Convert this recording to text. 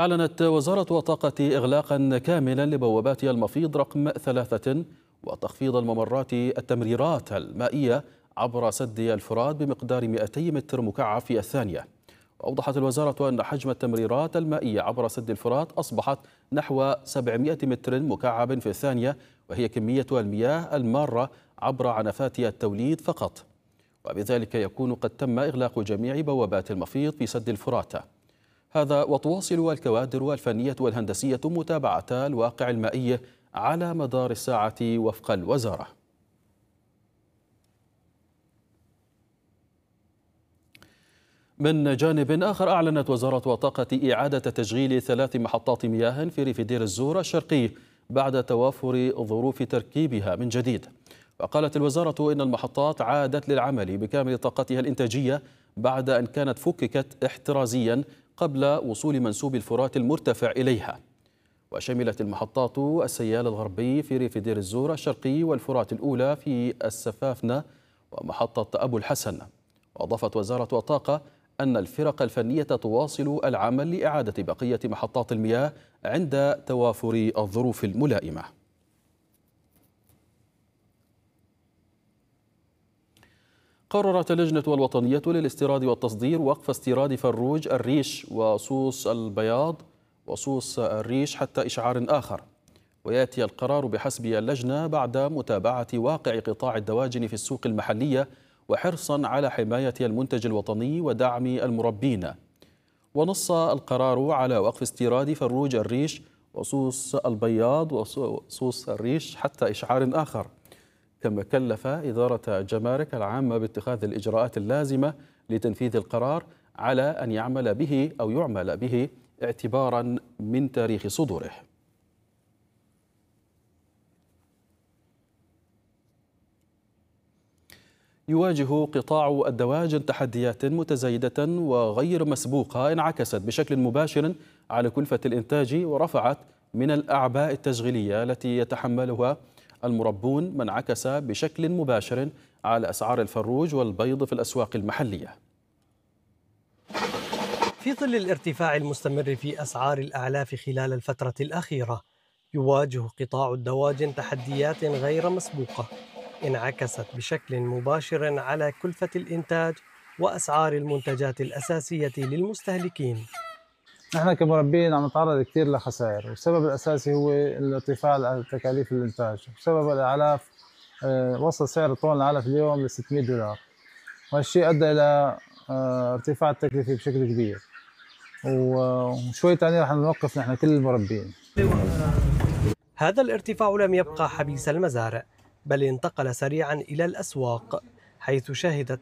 أعلنت وزارة الطاقة إغلاقا كاملا لبوابات المفيض رقم 3 وتخفيض التمريرات المائية عبر سد الفرات بمقدار 200 متر مكعب في الثانية. وأوضحت الوزارة أن حجم التمريرات المائية عبر سد الفرات أصبحت نحو 700 متر مكعب في الثانية، وهي كمية المياه المارة عبر عنفات التوليد فقط، وبذلك يكون قد تم إغلاق جميع بوابات المفيض في سد الفرات. هذا وتواصل الكوادر الفنية والهندسية متابعة الواقع المائي على مدار الساعة وفق الوزارة. من جانب آخر، أعلنت وزارة الطاقة إعادة تشغيل 3 محطات مياه في ريف دير الزور الشرقي بعد توافر ظروف تركيبها من جديد. وقالت الوزارة إن المحطات عادت للعمل بكامل طاقتها الإنتاجية بعد أن كانت فككت احترازيا قبل وصول منسوب الفرات المرتفع إليها. وشملت المحطات السيال الغربي في ريف دير الزور الشرقي والفرات الأولى في السفافنة ومحطة أبو الحسن. وأضافت وزارة الطاقة أن الفرق الفنية تواصل العمل لإعادة بقية محطات المياه عند توافر الظروف الملائمة. قررت اللجنة الوطنية للاستيراد والتصدير وقف استيراد فروج الريش وصوص البياض وصوص الريش حتى إشعار آخر. ويأتي القرار بحسب اللجنة بعد متابعة واقع قطاع الدواجن في السوق المحلية وحرصا على حماية المنتج الوطني ودعم المربين. ونص القرار على وقف استيراد فروج الريش وصوص البياض وصوص الريش حتى إشعار آخر، كما كلف إدارة الجمارك العامة باتخاذ الإجراءات اللازمة لتنفيذ القرار على أن يعمل به اعتبارا من تاريخ صدوره. يواجه قطاع الدواجن تحديات متزايدة وغير مسبوقة انعكست بشكل مباشر على كلفة الإنتاج ورفعت من الأعباء التشغيلية التي يتحملها المربون، ما انعكس بشكل مباشر على أسعار الفروج والبيض في الأسواق المحلية. في ظل الارتفاع المستمر في أسعار الأعلاف خلال الفترة الأخيرة، يواجه قطاع الدواجن تحديات غير مسبوقة انعكست بشكل مباشر على كلفة الإنتاج وأسعار المنتجات الأساسية للمستهلكين. نحن كمربين عم نتعرض كثير لخسائر، والسبب الأساسي هو ارتفاع تكاليف الإنتاج، وسبب الأعلاف وصل سعر طن العلف اليوم ل $600، وهالشيء أدى إلى ارتفاع التكلفة بشكل كبير، وشوي تاني رح نوقف نحن كل المربين. هذا الارتفاع لم يبقى حبيس المزارع، بل انتقل سريعا إلى الأسواق، حيث شهدت